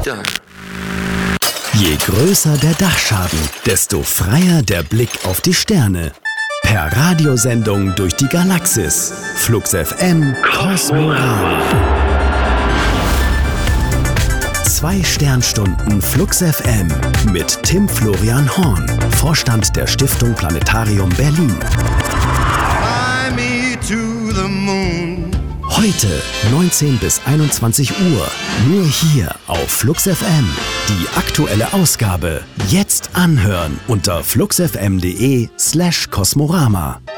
done. Je größer der Dachschaden, desto freier der Blick auf die Sterne. Per Radiosendung durch die Galaxis. Flux FM Kosmorama. 2 Sternstunden Flux FM mit Tim Florian Horn, Vorstand der Stiftung Planetarium Berlin. Fly me to the moon. Heute 19 bis 21 Uhr, nur hier auf Flux FM. Die aktuelle Ausgabe jetzt anhören unter fluxfm.de/Kosmorama.